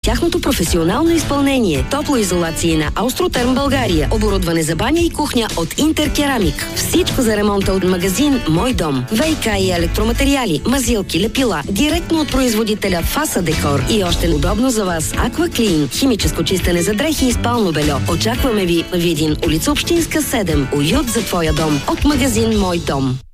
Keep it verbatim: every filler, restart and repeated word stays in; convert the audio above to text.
тяхното професионално изпълнение. Топлоизолация на Аустротерм България. Оборудване за баня и кухня от Интеркерамик. Всичко за ремонта от магазин Мой дом. ВиК и електроматериали, мазилки, лепила. Директно от производителя Фаса Декор. И още удобно за вас Акваклин. Химическо чистене за дрехи и спално бельо. Очакваме ви в Видин, улица Общинска седем. Уют за твоя дом. От магазин Мой дом.